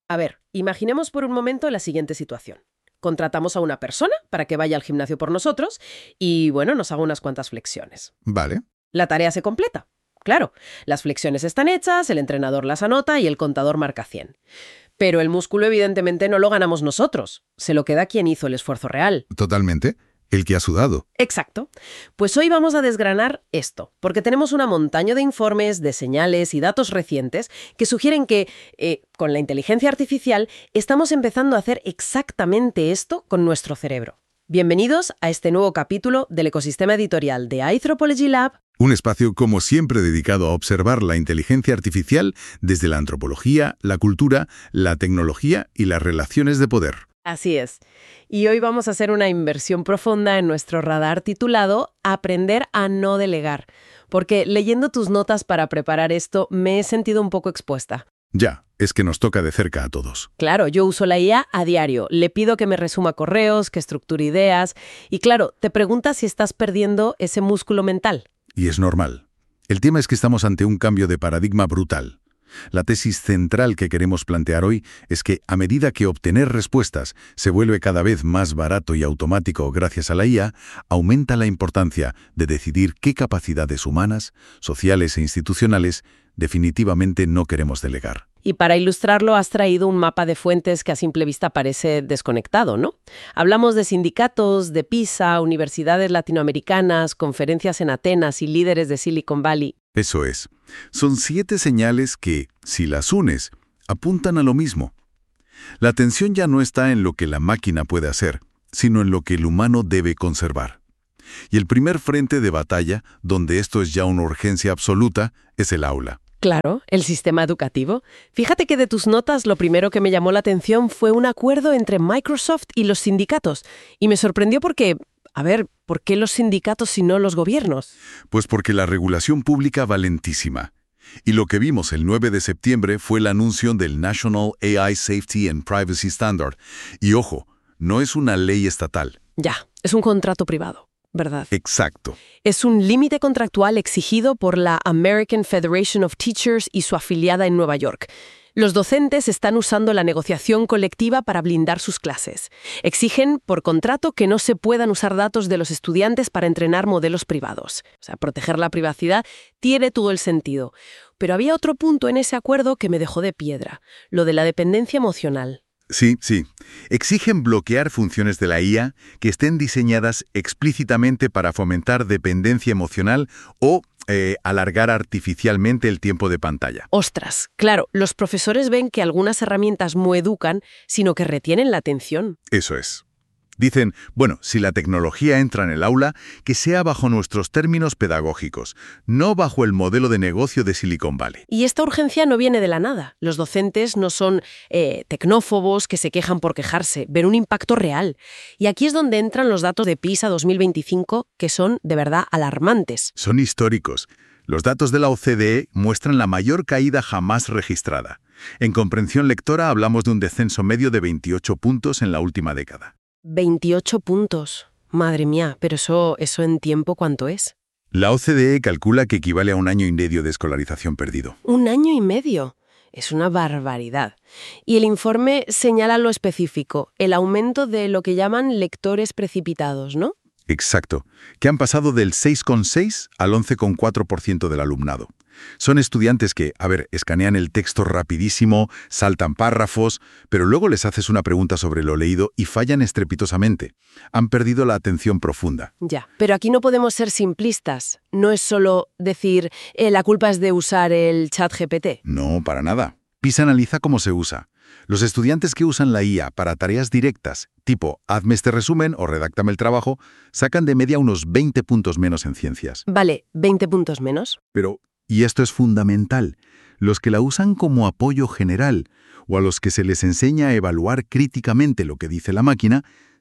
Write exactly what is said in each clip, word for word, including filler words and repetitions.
A ver, imaginemos por un momento la siguiente situación. Contratamos a una persona para que vaya al gimnasio por nosotros y, bueno, nos haga unas cuantas flexiones. Vale. La tarea se completa. Claro, las flexiones están hechas, el entrenador las anota y el contador marca cien. Pero el músculo evidentemente no lo ganamos nosotros. Se lo queda quien hizo el esfuerzo real. Totalmente. El que ha sudado. Exacto. Pues hoy vamos a desgranar esto, porque tenemos una montaña de informes, de señales y datos recientes que sugieren que, eh, con la inteligencia artificial, estamos empezando a hacer exactamente esto con nuestro cerebro. Bienvenidos a este nuevo capítulo del ecosistema editorial de iAnthropology Lab. Un espacio, como siempre, dedicado a observar la inteligencia artificial desde la antropología, la cultura, la tecnología y las relaciones de poder. Así es. Y hoy vamos a hacer una inversión profunda en nuestro radar titulado Aprender a no delegar, porque leyendo tus notas para preparar esto me he sentido un poco expuesta. Ya, es que nos toca de cerca a todos. Claro, yo uso la I A a diario, le pido que me resuma correos, que estructure ideas, y claro, te preguntas si estás perdiendo ese músculo mental. Y es normal. El tema es que estamos ante un cambio de paradigma brutal. La tesis central que queremos plantear hoy es que, a medida que obtener respuestas se vuelve cada vez más barato y automático gracias a la I A, aumenta la importancia de decidir qué capacidades humanas, sociales e institucionales definitivamente no queremos delegar. Y para ilustrarlo has traído un mapa de fuentes que a simple vista parece desconectado, ¿no? Hablamos de sindicatos, de PISA, universidades latinoamericanas, conferencias en Atenas y líderes de Silicon Valley. Eso es. Son siete señales que, si las unes, apuntan a lo mismo. La atención ya no está en lo que la máquina puede hacer, sino en lo que el humano debe conservar. Y el primer frente de batalla, donde esto es ya una urgencia absoluta, es el aula. Claro, el sistema educativo. Fíjate que de tus notas lo primero que me llamó la atención fue un acuerdo entre Microsoft y los sindicatos. Y me sorprendió porque, a ver, ¿por qué los sindicatos y no los gobiernos? Pues porque la regulación pública va lentísima. Y lo que vimos el nueve de septiembre fue el anuncio del National A I Safety and Privacy Standard. Y ojo, no es una ley estatal. Ya, es un contrato privado, ¿verdad? Exacto. Es un límite contractual exigido por la American Federation of Teachers y su afiliada en Nueva York. Los docentes están usando la negociación colectiva para blindar sus clases. Exigen, por contrato, que no se puedan usar datos de los estudiantes para entrenar modelos privados. O sea, proteger la privacidad tiene todo el sentido. Pero había otro punto en ese acuerdo que me dejó de piedra, lo de la dependencia emocional. Sí, sí. Exigen bloquear funciones de la I A que estén diseñadas explícitamente para fomentar dependencia emocional o eh, alargar artificialmente el tiempo de pantalla. Ostras, claro, los profesores ven que algunas herramientas no educan, sino que retienen la atención. Eso es. Dicen, bueno, si la tecnología entra en el aula, que sea bajo nuestros términos pedagógicos, no bajo el modelo de negocio de Silicon Valley. Y esta urgencia no viene de la nada. Los docentes no son eh, tecnófobos que se quejan por quejarse, ven un impacto real. Y aquí es donde entran los datos de PISA dos mil veinticinco, que son de verdad alarmantes. Son históricos. Los datos de la O C D E muestran la mayor caída jamás registrada. En comprensión lectora hablamos de un descenso medio de veintiocho puntos en la última década. veintiocho puntos. Madre mía, pero eso, eso en tiempo, ¿cuánto es? La O C D E calcula que equivale a un año y medio de escolarización perdido. ¿Un año y medio? Es una barbaridad. Y el informe señala lo específico, el aumento de lo que llaman lectores precipitados, ¿no? Exacto, que han pasado del seis coma seis al once coma cuatro por ciento del alumnado. Son estudiantes que, a ver, escanean el texto rapidísimo, saltan párrafos, pero luego les haces una pregunta sobre lo leído y fallan estrepitosamente. Han perdido la atención profunda. Ya, pero aquí no podemos ser simplistas. No es solo decir, eh, la culpa es de usar el chat G P T. No, para nada. PISA analiza cómo se usa. Los estudiantes que usan la I A para tareas directas, tipo hazme este resumen o redáctame el trabajo, sacan de media unos veinte puntos menos en ciencias. Vale, veinte puntos menos. Pero, y esto es fundamental, los que la usan como apoyo general o a los que se les enseña a evaluar críticamente lo que dice la máquina,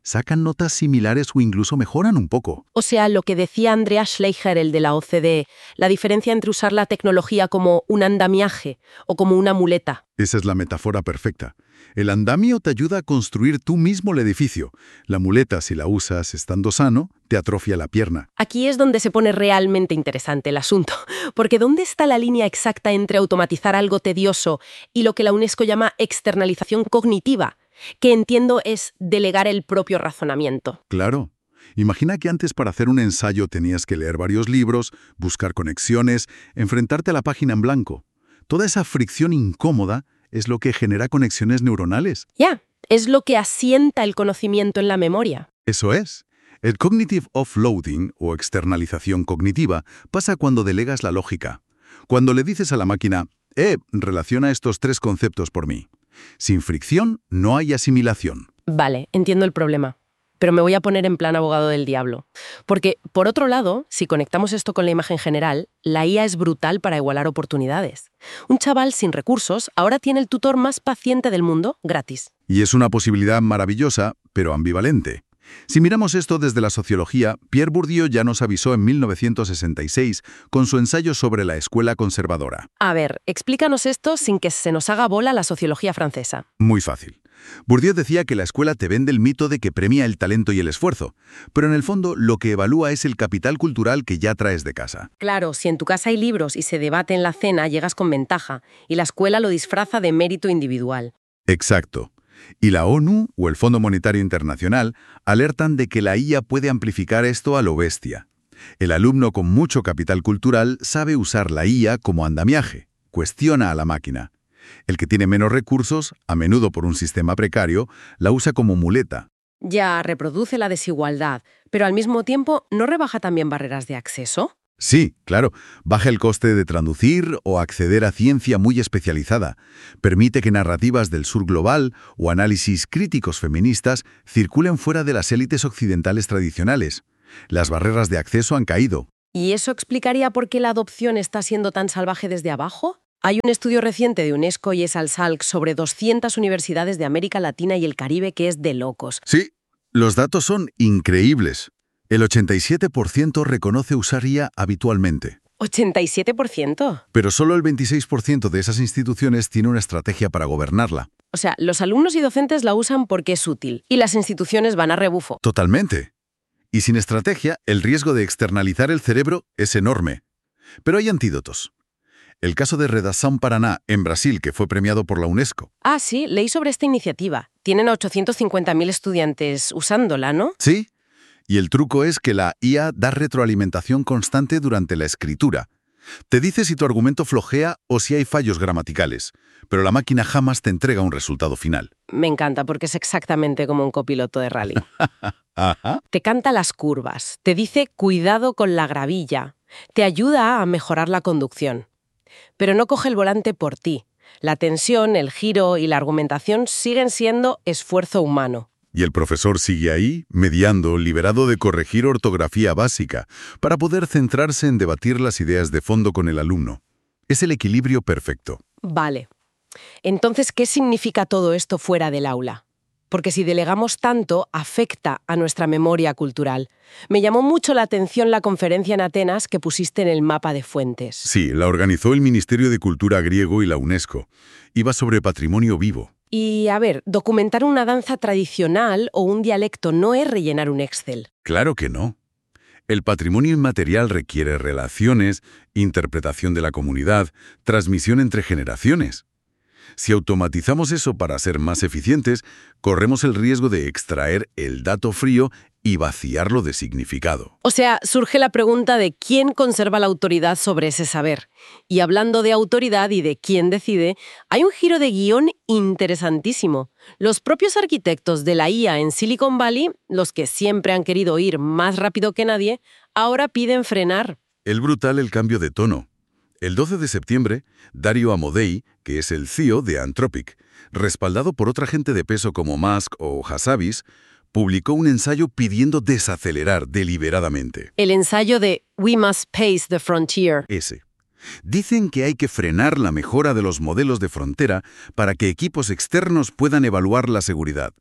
sacan notas similares o incluso mejoran un poco. O sea, lo que decía Andreas Schleicher, el de la O C D E, la diferencia entre usar la tecnología como un andamiaje o como una muleta. Esa es la metáfora perfecta. El andamio te ayuda a construir tú mismo el edificio. La muleta, si la usas estando sano, te atrofia la pierna. Aquí es donde se pone realmente interesante el asunto, porque ¿dónde está la línea exacta entre automatizar algo tedioso y lo que la UNESCO llama externalización cognitiva, que entiendo es delegar el propio razonamiento? Claro. Imagina que antes para hacer un ensayo tenías que leer varios libros, buscar conexiones, enfrentarte a la página en blanco. Toda esa fricción incómoda es lo que genera conexiones neuronales. Ya, es lo que asienta el conocimiento en la memoria. Eso es. El cognitive offloading, o externalización cognitiva, pasa cuando delegas la lógica. Cuando le dices a la máquina, eh, relaciona estos tres conceptos por mí. Sin fricción no hay asimilación. Vale, entiendo el problema. Pero me voy a poner en plan abogado del diablo. Porque, por otro lado, si conectamos esto con la imagen general, la I A es brutal para igualar oportunidades. Un chaval sin recursos ahora tiene el tutor más paciente del mundo gratis. Y es una posibilidad maravillosa, pero ambivalente. Si miramos esto desde la sociología, Pierre Bourdieu ya nos avisó en mil novecientos sesenta y seis con su ensayo sobre la escuela conservadora. A ver, explícanos esto sin que se nos haga bola la sociología francesa. Muy fácil. Bourdieu decía que la escuela te vende el mito de que premia el talento y el esfuerzo, pero en el fondo lo que evalúa es el capital cultural que ya traes de casa. Claro, si en tu casa hay libros y se debate en la cena, llegas con ventaja, y la escuela lo disfraza de mérito individual. Exacto. Y la ONU o el Fondo Monetario Internacional alertan de que la I A puede amplificar esto a lo bestia. El alumno con mucho capital cultural sabe usar la I A como andamiaje, cuestiona a la máquina. El que tiene menos recursos, a menudo por un sistema precario, la usa como muleta. Ya reproduce la desigualdad, pero al mismo tiempo ¿no rebaja también barreras de acceso? Sí, claro, baja el coste de traducir o acceder a ciencia muy especializada. Permite que narrativas del sur global o análisis críticos feministas circulen fuera de las élites occidentales tradicionales. Las barreras de acceso han caído. ¿Y eso explicaría por qué la adopción está siendo tan salvaje desde abajo? Hay un estudio reciente de UNESCO y ESALSALC sobre doscientas universidades de América Latina y el Caribe que es de locos. Sí, los datos son increíbles. El ochenta y siete por ciento reconoce usar I A habitualmente. ¿ochenta y siete por ciento? Pero solo el veintiséis por ciento de esas instituciones tiene una estrategia para gobernarla. O sea, los alumnos y docentes la usan porque es útil, y las instituciones van a rebufo. Totalmente. Y sin estrategia, el riesgo de externalizar el cerebro es enorme. Pero hay antídotos. El caso de Redação Paraná, en Brasil, que fue premiado por la UNESCO. Ah, sí, leí sobre esta iniciativa. Tienen a ochocientos cincuenta mil estudiantes usándola, ¿no? Sí. Y el truco es que la I A da retroalimentación constante durante la escritura. Te dice si tu argumento flojea o si hay fallos gramaticales, pero la máquina jamás te entrega un resultado final. Me encanta porque es exactamente como un copiloto de rally. Ajá. Te canta las curvas, te dice cuidado con la gravilla, te ayuda a mejorar la conducción. Pero no coge el volante por ti. La tensión, el giro y la argumentación siguen siendo esfuerzo humano. Y el profesor sigue ahí, mediando, liberado de corregir ortografía básica, para poder centrarse en debatir las ideas de fondo con el alumno. Es el equilibrio perfecto. Vale. Entonces, ¿qué significa todo esto fuera del aula? Porque si delegamos tanto, afecta a nuestra memoria cultural. Me llamó mucho la atención la conferencia en Atenas que pusiste en el mapa de fuentes. Sí, la organizó el Ministerio de Cultura griego y la UNESCO. Iba sobre patrimonio vivo. Y, a ver, documentar una danza tradicional o un dialecto no es rellenar un Excel. Claro que no. El patrimonio inmaterial requiere relaciones, interpretación de la comunidad, transmisión entre generaciones. Si automatizamos eso para ser más eficientes, corremos el riesgo de extraer el dato frío y vaciarlo de significado. O sea, surge la pregunta de quién conserva la autoridad sobre ese saber. Y hablando de autoridad y de quién decide, hay un giro de guión interesantísimo. Los propios arquitectos de la I A en Silicon Valley, los que siempre han querido ir más rápido que nadie, ahora piden frenar. Es brutal el cambio de tono. El doce de septiembre, Dario Amodei, que es el C E O de Anthropic, respaldado por otra gente de peso como Musk o Hassabis, publicó un ensayo pidiendo desacelerar deliberadamente. El ensayo de We Must Pace the Frontier. Ese. Dicen que hay que frenar la mejora de los modelos de frontera para que equipos externos puedan evaluar la seguridad.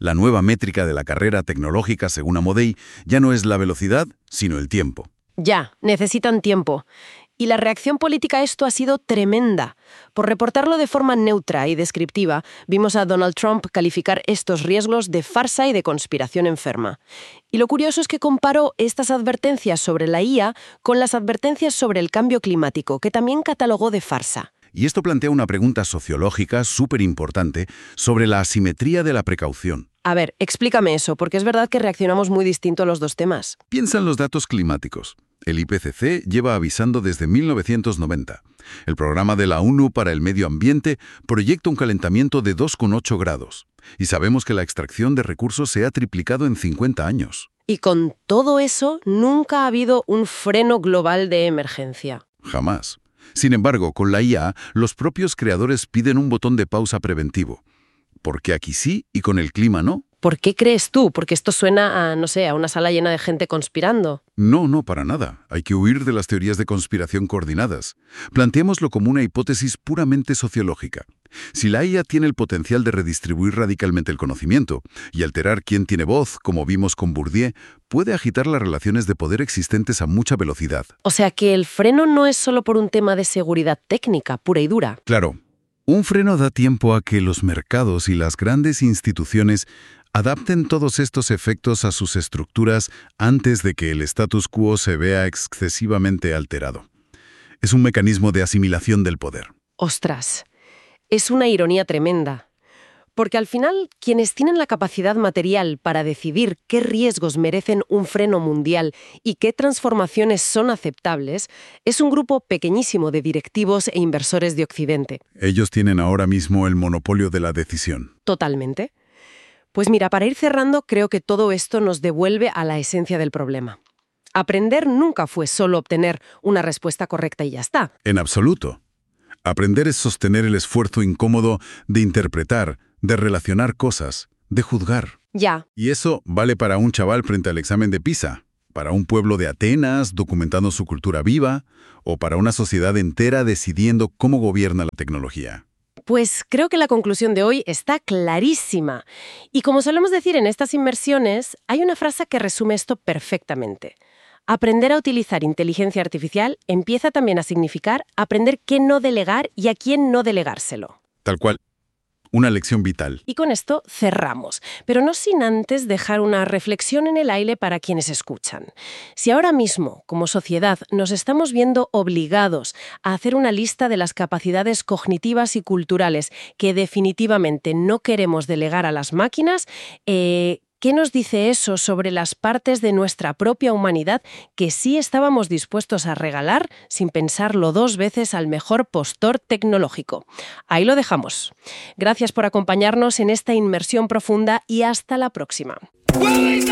La nueva métrica de la carrera tecnológica, según Amodei, ya no es la velocidad, sino el tiempo. Ya, necesitan tiempo. Y la reacción política a esto ha sido tremenda. Por reportarlo de forma neutra y descriptiva, vimos a Donald Trump calificar estos riesgos de farsa y de conspiración enferma. Y lo curioso es que comparó estas advertencias sobre la I A con las advertencias sobre el cambio climático, que también catalogó de farsa. Y esto plantea una pregunta sociológica súper importante sobre la asimetría de la precaución. A ver, explícame eso, porque es verdad que reaccionamos muy distinto a los dos temas. Piensa en los datos climáticos. El I P C C lleva avisando desde mil novecientos noventa. El Programa de la ONU para el Medio Ambiente proyecta un calentamiento de dos coma ocho grados. Y sabemos que la extracción de recursos se ha triplicado en cincuenta años. Y con todo eso, nunca ha habido un freno global de emergencia. Jamás. Sin embargo, con la I A, los propios creadores piden un botón de pausa preventivo. ¿Por qué aquí sí y con el clima no? ¿Por qué crees tú? Porque esto suena a, no sé, a una sala llena de gente conspirando. No, no, para nada. Hay que huir de las teorías de conspiración coordinadas. Planteémoslo como una hipótesis puramente sociológica. Si la I A tiene el potencial de redistribuir radicalmente el conocimiento y alterar quién tiene voz, como vimos con Bourdieu, puede agitar las relaciones de poder existentes a mucha velocidad. O sea que el freno no es solo por un tema de seguridad técnica, pura y dura. Claro. Un freno da tiempo a que los mercados y las grandes instituciones adapten todos estos efectos a sus estructuras antes de que el status quo se vea excesivamente alterado. Es un mecanismo de asimilación del poder. Ostras, es una ironía tremenda. Porque al final, quienes tienen la capacidad material para decidir qué riesgos merecen un freno mundial y qué transformaciones son aceptables, es un grupo pequeñísimo de directivos e inversores de Occidente. Ellos tienen ahora mismo el monopolio de la decisión. Totalmente. Pues mira, para ir cerrando, creo que todo esto nos devuelve a la esencia del problema. Aprender nunca fue solo obtener una respuesta correcta y ya está. En absoluto. Aprender es sostener el esfuerzo incómodo de interpretar, de relacionar cosas, de juzgar. Ya. Y eso vale para un chaval frente al examen de PISA, para un pueblo de Atenas documentando su cultura viva, o para una sociedad entera decidiendo cómo gobierna la tecnología. Pues creo que la conclusión de hoy está clarísima. Y como solemos decir en estas inmersiones, hay una frase que resume esto perfectamente. Aprender a utilizar inteligencia artificial empieza también a significar aprender qué no delegar y a quién no delegárselo. Tal cual. Una lección vital. Y con esto cerramos, pero no sin antes dejar una reflexión en el aire para quienes escuchan. Si ahora mismo, como sociedad, nos estamos viendo obligados a hacer una lista de las capacidades cognitivas y culturales que definitivamente no queremos delegar a las máquinas, eh, ¿qué nos dice eso sobre las partes de nuestra propia humanidad que sí estábamos dispuestos a regalar sin pensarlo dos veces al mejor postor tecnológico? Ahí lo dejamos. Gracias por acompañarnos en esta inmersión profunda y hasta la próxima.